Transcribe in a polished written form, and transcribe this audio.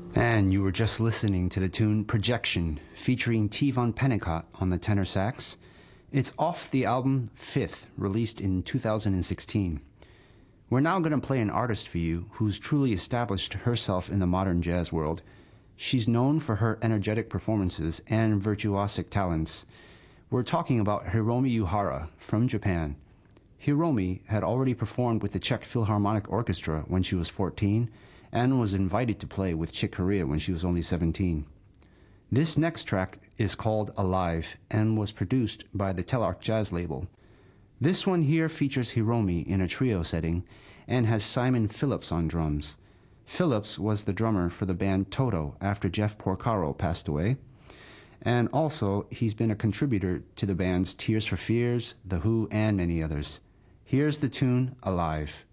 And you were just listening to the tune Projection, featuring T. Von Pennicott on the tenor sax. It's off the album Fifth, released in 2016. We're now going to play an artist for you who's truly established herself in the modern jazz world. She's known for her energetic performances and virtuosic talents. We're talking about Hiromi Uhara from Japan. Hiromi had already performed with the Czech Philharmonic Orchestra when she was 14 and was invited to play with Chick Corea when she was only 17. This next track is called Alive and was produced by the Telarc Jazz label. This one here features Hiromi in a trio setting and has Simon Phillips on drums. Phillips was the drummer for the band Toto after Jeff Porcaro passed away. And also, he's been a contributor to the bands Tears for Fears, The Who, and many others. Here's the tune, Alive.